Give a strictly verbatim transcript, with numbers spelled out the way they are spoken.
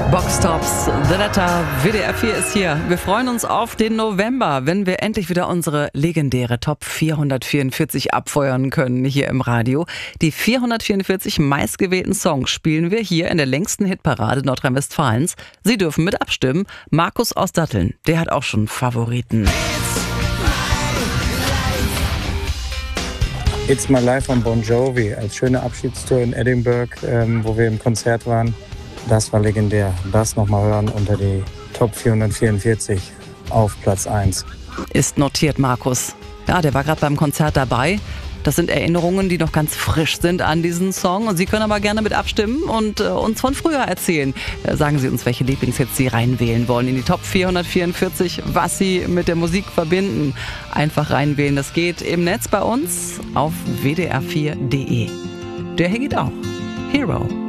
Boxtops, The Letter, W D R vier ist hier. Wir freuen uns auf den November, wenn wir endlich wieder unsere legendäre Top vierhundertvierundvierzig abfeuern können hier im Radio. Die vierhundertvierundvierzig meistgewählten Songs spielen wir hier in der längsten Hitparade Nordrhein-Westfalens. Sie dürfen mit abstimmen. Markus aus Datteln, der hat auch schon Favoriten. It's My Life von Bon Jovi als schöne Abschiedstour in Edinburgh, ähm, wo wir im Konzert waren. Das war legendär. Das nochmal hören unter die Top vierhundertvierundvierzig auf Platz eins. Ist notiert, Markus. Ja, der war gerade beim Konzert dabei. Das sind Erinnerungen, die noch ganz frisch sind an diesen Song. Und Sie können aber gerne mit abstimmen und äh, uns von früher erzählen. Äh, sagen Sie uns, welche Lieblingshits Sie reinwählen wollen in die Top vierhundertvierundvierzig, was Sie mit der Musik verbinden. Einfach reinwählen, das geht im Netz bei uns auf w d r vier punkt d e. Der hier geht auch. Hero.